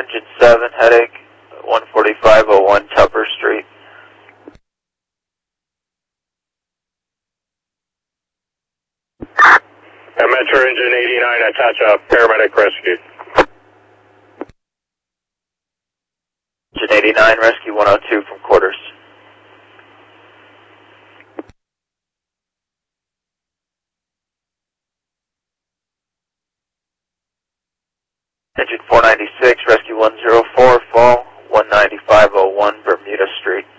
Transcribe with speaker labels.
Speaker 1: Engine 7, headache, 14501 Tupper Street.
Speaker 2: Metro Engine 89, attach a paramedic rescue.
Speaker 1: Engine 89, rescue 102 from quarters. Engine 496, rescue 104, fall 19501 Bermuda Street.